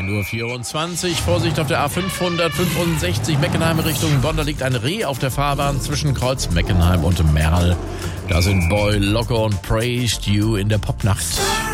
9:24 Uhr. Vorsicht auf der A565 Meckenheim Richtung Bonn. Da liegt ein Reh auf der Fahrbahn zwischen Kreuz Meckenheim und Merl. Da sind Boy Loco und Praised You in der Popnacht.